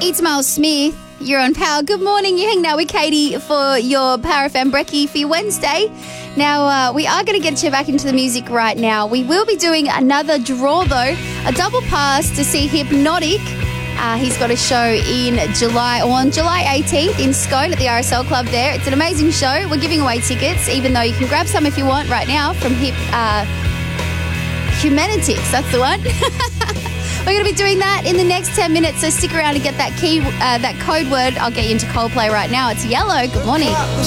It's Miles Smith. You're on Power. Good morning. You're hanging out with Katie for your Power FM Brekkie for your Wednesday. Now, we are going to get you back into the music right now. We will be doing another draw, though. A double pass to see Hypnotic. He's got a show in July 18th in Scone at the RSL Club there. It's an amazing show. We're giving away tickets, even though you can grab some if you want right now from Humanitics. That's the one. We're going to be doing that in the next 10 minutes, so stick around and get that code word. I'll get you into Coldplay right now. It's Yellow. Good morning.